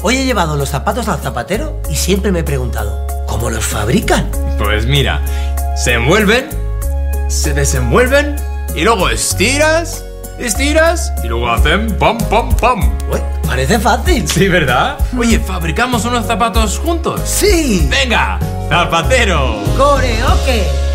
Hoy he llevado los zapatos al zapatero y siempre me he preguntado, ¿cómo los fabrican? Pues mira, se envuelven, se desenvuelven y luego estiras y luego hacen pam, pam, pam. Uy, parece fácil. Sí, ¿verdad? Oye, ¿fabricamos unos zapatos juntos? ¡Sí! ¡Venga! ¡Zapatero! ¡Coreoke!